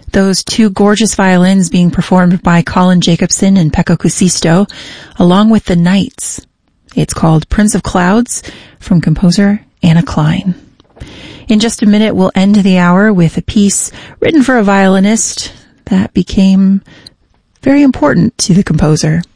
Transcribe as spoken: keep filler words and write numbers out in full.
Those two gorgeous violins being performed by Colin Jacobson and Pekka Kuusisto, along with the Knights. It's called Prince of Clouds from composer Anna Klein. In just a minute, we'll end the hour with a piece written for a violinist that became very important to the composer.